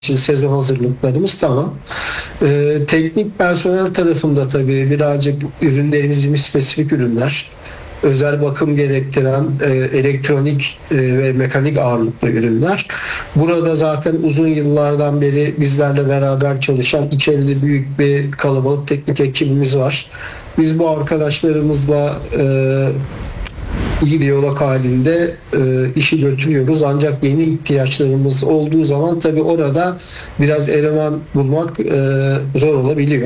için sezon hazırlıklarımız tamam. Teknik personel tarafında tabii birazcık ürünlerimiz spesifik ürünler. Özel bakım gerektiren elektronik ve mekanik ağırlıklı ürünler. Burada zaten uzun yıllardan beri bizlerle beraber çalışan içeride büyük bir kalabalık teknik ekibimiz var. Biz bu arkadaşlarımızla iyi diyalog halinde işi götürüyoruz. Ancak yeni ihtiyaçlarımız olduğu zaman tabii orada biraz eleman bulmak zor olabiliyor.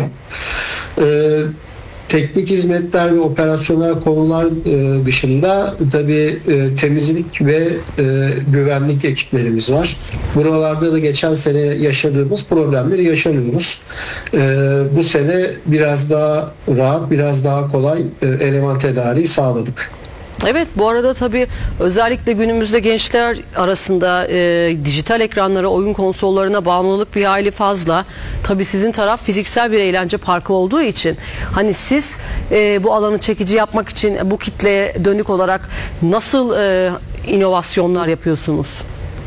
Teknik hizmetler ve operasyonel konular dışında tabii temizlik ve güvenlik ekiplerimiz var. Buralarda da geçen sene yaşadığımız problemleri yaşamıyoruz. Bu sene biraz daha rahat, biraz daha kolay eleman tedariği sağladık. Evet, bu arada tabii özellikle günümüzde gençler arasında dijital ekranlara, oyun konsollarına bağımlılık bir hayli fazla. Tabii sizin taraf fiziksel bir eğlence parkı olduğu için hani siz bu alanı çekici yapmak için bu kitleye dönük olarak nasıl inovasyonlar yapıyorsunuz?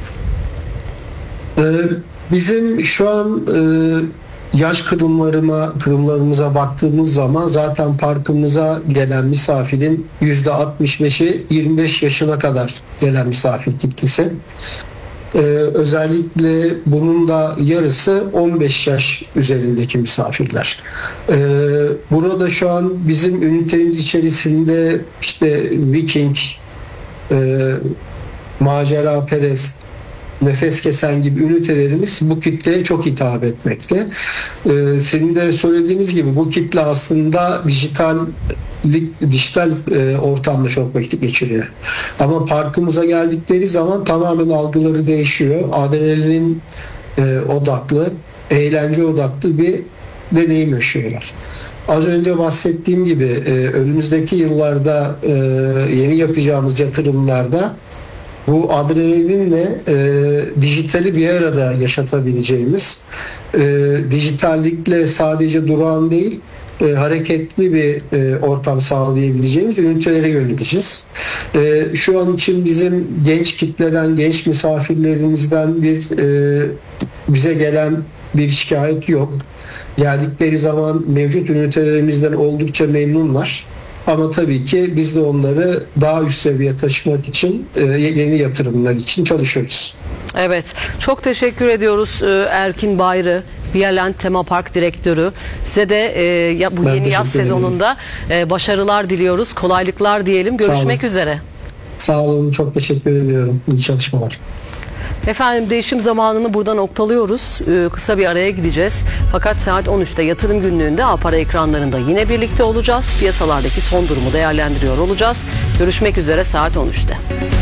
Bizim şu an yaş kırımlarımıza baktığımız zaman zaten parkımıza gelen misafirin %65'i 25 yaşına kadar gelen misafir kitlesi. Özellikle bunun da yarısı 15 yaş üzerindeki misafirler. Burada şu an bizim ünitemiz içerisinde işte Viking, macera perest, nefes kesen gibi ünitelerimiz bu kitleye çok hitap etmekte. Sizin de söylediğiniz gibi bu kitle aslında dijital ortamda çok vakit geçiriyor. Ama parkımıza geldikleri zaman tamamen algıları değişiyor. Adrenalin odaklı, eğlence odaklı bir deneyim yaşıyorlar. Az önce bahsettiğim gibi önümüzdeki yıllarda yeni yapacağımız yatırımlarda bu adrenalinle dijitali bir arada yaşatabileceğimiz, dijitallikle sadece durağan değil, hareketli bir ortam sağlayabileceğimiz ünitelere yöneleceğiz. Şu an için bizim genç kitleden, genç misafirlerimizden bize gelen bir şikayet yok. Geldikleri zaman mevcut ünitelerimizden oldukça memnunlar. Ama tabii ki biz de onları daha üst seviyeye taşımak için yeni yatırımlar için çalışıyoruz. Evet, çok teşekkür ediyoruz Erkin Bayrı, Violent Tema Park Direktörü. Size de bu yeni yaz sezonunda başarılar diliyoruz, kolaylıklar diyelim. Görüşmek üzere. Sağ olun, çok teşekkür ediyorum. İyi çalışmalar. Efendim, değişim zamanını burada noktalıyoruz. Kısa bir araya gideceğiz. Fakat saat 13'te yatırım günlüğünde Apara ekranlarında yine birlikte olacağız. Piyasalardaki son durumu değerlendiriyor olacağız. Görüşmek üzere saat 13'te.